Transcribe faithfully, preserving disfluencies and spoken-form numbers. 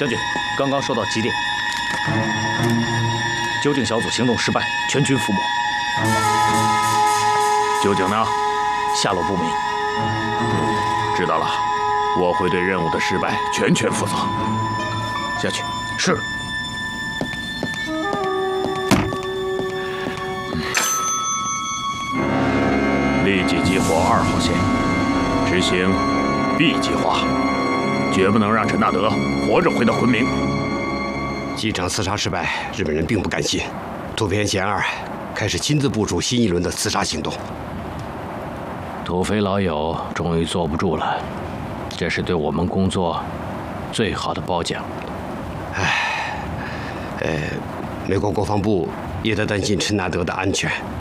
将军，刚刚收到急电，究竟小组行动失败，全军覆没。 究竟呢？ 下落不明。 知道了，我会对任务的失败全权负责。下去。 是。 立即激活二号线，执行 B 计划，绝不能让陈纳德活着回到魂冥。 机场刺杀失败，日本人并不甘心，渡边贤二开始亲自部署新一轮的刺杀行动。 土肥老友终于坐不住了，这是对我们工作最好的褒奖。 唉，呃，美国国防部也在担心陈纳德的安全。